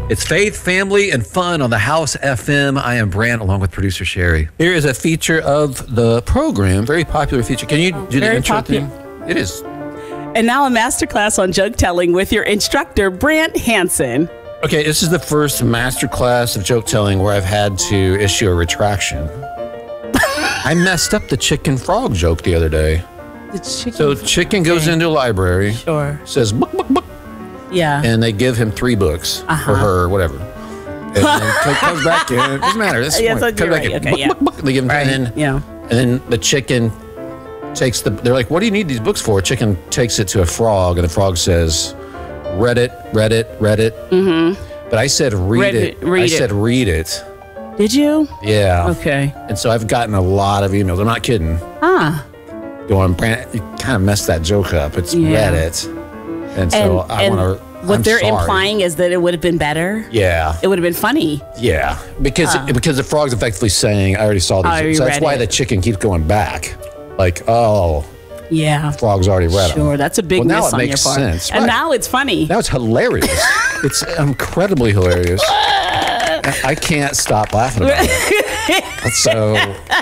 It's faith, family, and fun on the House FM. I am Brant, along with producer Sherry. Here is a feature of the program, very popular feature. Can you do the intro thing? It is. And now a masterclass on joke telling with your instructor, Brant Hansen. Okay, this is the first masterclass of joke telling where I've had to issue a retraction. I messed up the chicken frog joke the other day. So chicken goes into a library, says book, book, book. Yeah. And they give him 3 books for her, whatever. And then comes back in. It doesn't matter. That's yes, comes back in. Okay, book, book, book. They give him 10. Yeah. And then the chicken takes they're like, what do you need these books for? Chicken takes it to a frog, and the frog says, read it, read it, read it. Mm-hmm. But I said read it. I said read it. Did you? Yeah. Okay. And so I've gotten a lot of emails. I'm not kidding. Going, Brant, you kind of messed that joke up. It's read it. And so I want to. What they're implying is that it would have been better. Yeah. It would have been funny. Yeah. Because the frog's effectively saying, I already saw these. So that's why the chicken keeps going back. Like, oh. Yeah. Frog's already read them. Sure. That's a big miss on your part. Sense. And now it's funny. Now it's hilarious. It's incredibly hilarious. I can't stop laughing about it. So